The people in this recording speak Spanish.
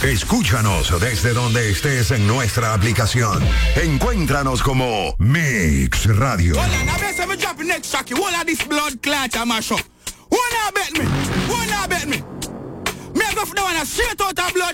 Escúchanos desde donde estés en nuestra aplicación. Encuéntranos como Mix Radio. Hold on, I bet me drop the next track. You want this blood clot and mash up. Who not bet me? Who not bet me? Me go for the one straight out of blood